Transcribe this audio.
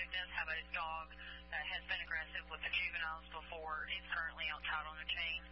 does have a dog that has been aggressive with the juveniles before. He's currently out tied on a chain.